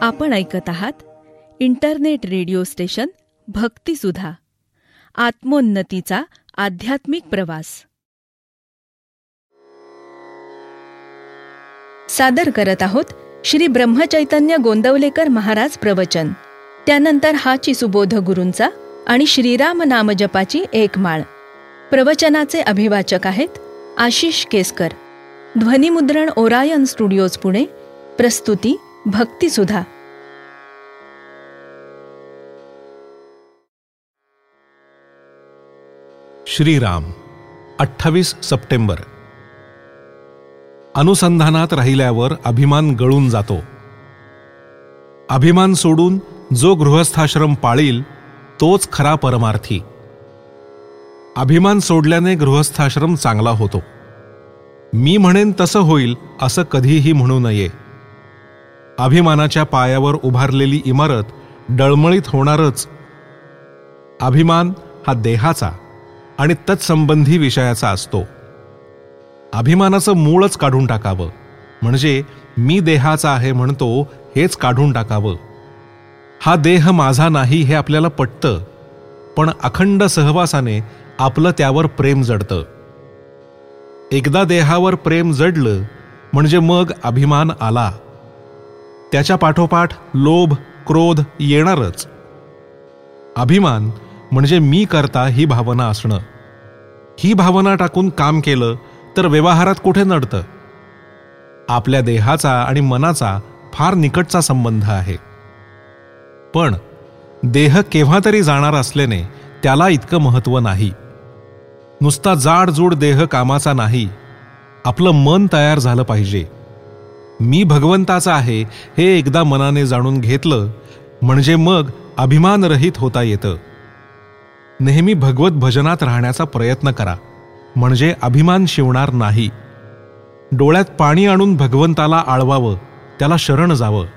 आपण ऐकत आहात इंटरनेट रेडिओ स्टेशन भक्तिसुधा, आत्मोन्नतीचा आध्यात्मिक प्रवास. सादर करत आहोत श्री ब्रह्मचैतन्य गोंदवलेकर महाराज प्रवचन. त्यानंतर हाची सुबोध गुरूंचा आणि श्रीराम नामजपाची एक माळ. प्रवचनाचे अभिवाचक आहेत आशिष केसकर. ध्वनिमुद्रण ओरायन स्टुडिओज पुणे. प्रस्तुती भक्तिसुधा. श्रीराम 28 सप्टेंबर. अनुसंधानात राहिल्यावर अभिमान गळून जातो. अभिमान सोडून जो गृहस्थाश्रम पाळील तोच खरा परमार्थी. अभिमान सोडल्याने गृहस्थाश्रम चांगला होतो. मी म्हणेन तसं होईल असं कधीही म्हणू नये. अभिमानाच्या पायावर उभारलेली इमारत डळमळीत होणारच. अभिमान हा देहाचा आणि तत्संबंधी विषयाचा असतो. अभिमानाचं मूळच काढून टाकावं, म्हणजे मी देहाचा आहे म्हणतो हेच काढून टाकावं. हा देह माझा नाही हे आपल्याला पटतं, पण अखंड सहवासाने आपलं त्यावर प्रेम जडतं. एकदा देहावर प्रेम जडलं म्हणजे मग अभिमान आला. त्याच्या पाठोपाठ लोभ, क्रोध येणारच. अभिमान म्हणजे मी करता ही भावना असणं. ही भावना टाकून काम केलं तर व्यवहारात कुठे नडतं. आपल्या देहाचा आणि मनाचा फार निकटचा संबंध आहे. पण देह केव्हा तरी जाणार असल्याने त्याला इतकं महत्त्व नाही. नुसता जाडजूड देह कामाचा नाही. आपलं मन तयार झालं पाहिजे. मी भगवंताचा आहे हे एकदा मनाने जाणून घेतलं म्हणजे मग अभिमानरहित होता येतं. नेहमी भगवत भजनात राहण्याचा प्रयत्न करा, म्हणजे अभिमान शिवणार नाही. डोळ्यात पाणी आणून भगवंताला आळवावं, त्याला शरण जावं.